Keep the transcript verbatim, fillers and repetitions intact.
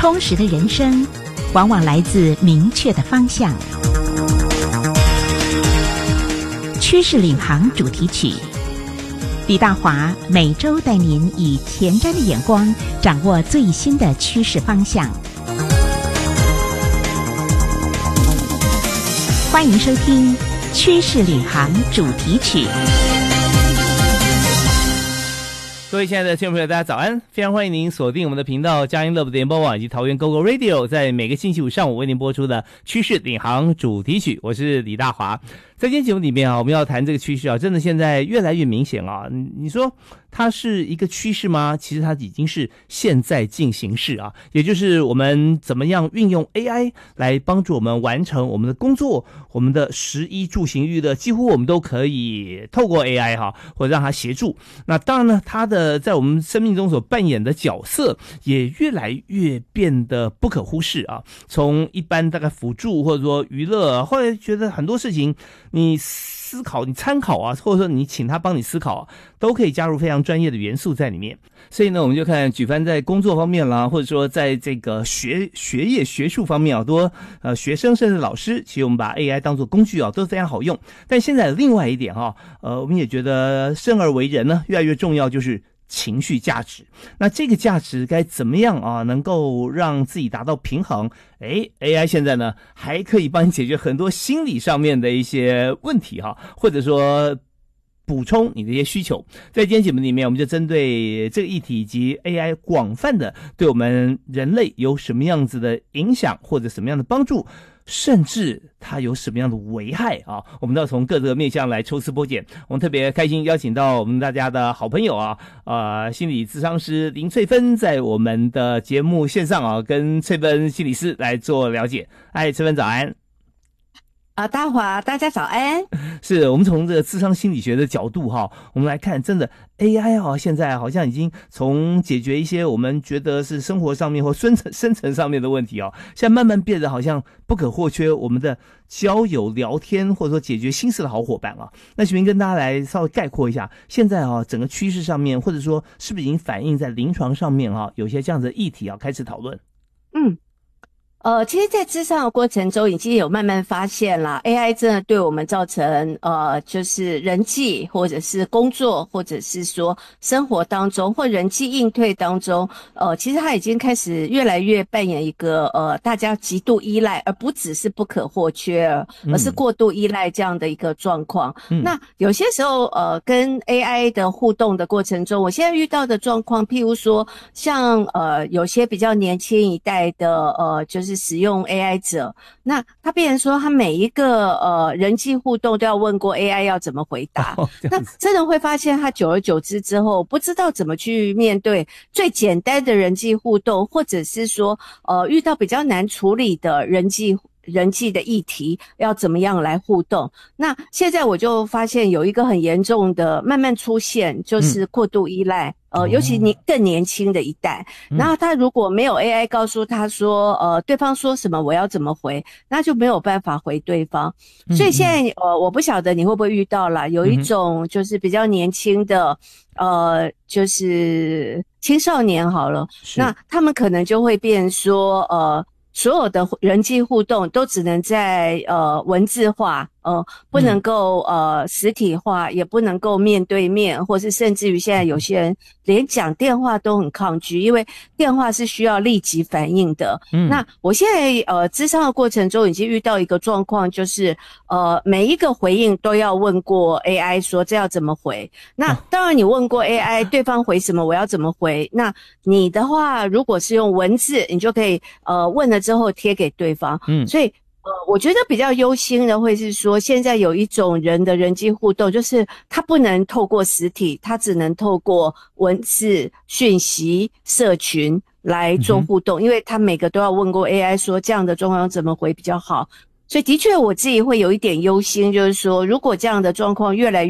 充实的人生往往来自明确的方向。趋势领航主题曲，李大华每周带您以前瞻的眼光掌握最新的趋势方向。欢迎收听趋势领航主题曲。 各位亲爱的听众朋友，大家早安！非常欢迎您锁定我们的频道佳音乐联播网以及桃园 G O Go Radio， 在每个星期五上午为您播出的趋势领航主题曲，我是李大华。在今天节目里面啊，我们要谈这个趋势啊，真的现在越来越明显啊。你说它是一个趋势吗？其实它已经是现在进行式啊，也就是我们怎么样运用 A I 来帮助我们完成我们的工作，我们的食衣住行娱乐，几乎我们都可以透过 A I 哈，或者让它协助。那当然呢，它的在我们生命中所扮演的角色也越来越变得不可忽视啊。从一般大概辅助或者说娱乐，后来觉得很多事情你思考、你参考啊，或者说你请他帮你思考啊，都可以加入非常专业的元素在里面。所以呢，我们就看举凡在工作方面啦，或者说在这个学学业学术方面啊，多呃学生甚至老师，其实我们把 A I 当作工具啊，都非常好用。但现在另外一点哈、啊，呃，我们也觉得生而为人呢，越来越重要就是情绪价值。那这个价值该怎么样啊，能够让自己达到平衡？诶 A I 现在呢还可以帮你解决很多心理上面的一些问题哈，或者说补充你的一些需求。在今天节目里面，我们就针对这个议题以及 A I 广泛的对我们人类有什么样子的影响，或者什么样的帮助，甚至它有什么样的危害啊，我们都要从各个面向来抽丝剥茧。我们特别开心邀请到我们大家的好朋友啊，呃，心理咨商师林翠芬，在我们的节目线上啊，跟翠芬心理师来做了解。哎，翠芬早安。 啊，大华，大家早安。 是我们从这个諮商心理学的角度哈，我们来看，真的 A I 啊，现在好像已经从解决一些我们觉得是生活上面或深层深层上面的问题啊，现在慢慢变得好像不可或缺我们的交友聊天，或者说解决心事的好伙伴啊。那请您跟大家来稍微概括一下，现在啊整个趋势上面，或者说是不是已经反映在临床上面啊，有些这样的议题啊开始讨论？ 嗯。呃，其实在諮商的过程中已经有慢慢发现啦 A I 真的对我们造成呃就是人际或者是工作或者是说生活当中或人际应对当中，呃其实它已经开始越来越扮演一个呃大家极度依赖，而不只是不可或缺，而是过度依赖这样的一个状况、嗯、那有些时候呃跟 A I 的互动的过程中，我现在遇到的状况，譬如说像呃有些比较年轻一代的呃就是使用 A I 者，那他变成说他每一个呃人际互动都要问过 A I 要怎么回答、哦、那真的会发现他久而久之之后不知道怎么去面对最简单的人际互动，或者是说呃遇到比较难处理的人际人际的议题要怎么样来互动。那现在我就发现有一个很严重的慢慢出现，就是过度依赖、嗯呃，尤其你更年轻的一代、哦、然后他如果没有 A I 告诉他说呃对方说什么我要怎么回，那就没有办法回对方、嗯、所以现在呃我不晓得你会不会遇到啦，有一种就是比较年轻的呃就是青少年好了，那他们可能就会变说呃所有的人际互动都只能在呃文字化，呃不能够呃实体化，也不能够面对面，或是甚至于现在有些人连讲电话都很抗拒，因为电话是需要立即反应的。嗯，那我现在呃諮商的过程中已经遇到一个状况，就是呃每一个回应都要问过 A I 说这要怎么回。那当然你问过 A I 对方回什么我要怎么回，那你的话如果是用文字，你就可以呃问了之后贴给对方。嗯，所以呃，我觉得比较忧心的会是说，现在有一种人的人际互动，就是他不能透过实体，他只能透过文字、讯息、社群来做互动、嗯、因为他每个都要问过 A I 说这样的状况怎么回比较好。所以的确我自己会有一点忧心，就是说如果这样的状况越来